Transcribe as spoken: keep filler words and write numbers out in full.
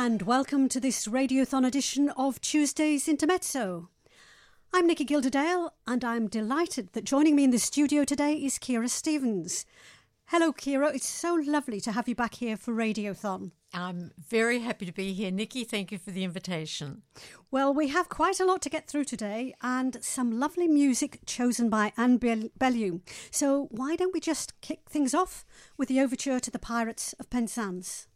and welcome to this Radiothon edition of Tuesday's Intermezzo. I'm Nikki Gilderdale, and I'm delighted that joining me in the studio today is Ciara Stevens. Hello, Ciara. It's so lovely to have you back here for Radiothon. I'm very happy to be here, Nikki. Thank you for the invitation. Well, we have quite a lot to get through today and some lovely music chosen by Anne Bellew. So why don't we just kick things off with the overture to the Pirates of Penzance?